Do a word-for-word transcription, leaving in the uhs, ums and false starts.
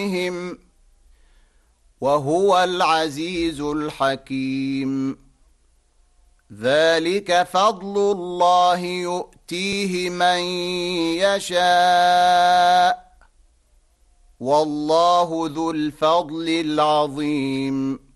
وهو العزيز الحكيم. ذلك فضل الله يؤتيه من يشاء والله ذو الفضل العظيم.